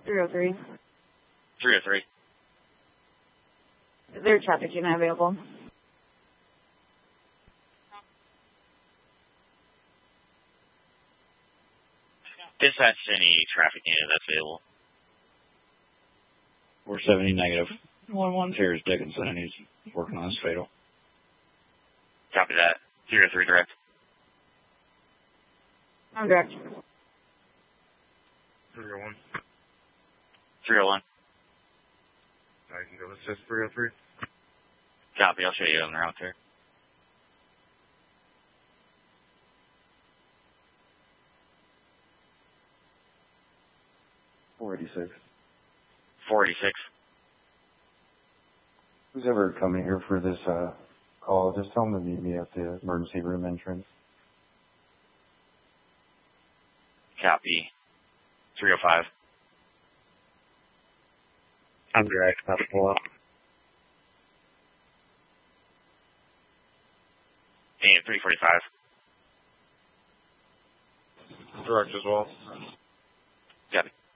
303. 303. Is there a traffic unit available? Dispatch any traffic unit that's available. 470 negative. 11 here is Dickinson, and he's working on his fatal. Copy that. 303 direct. I'm direct. 301. 301. I can go assist 303. Copy, I'll show you on the route there. $486. 486. Who's ever coming here for this call, just tell them to meet me at the emergency room entrance. Copy. 305. I'm direct, about to pull up. And 345. Direct as well. Copy.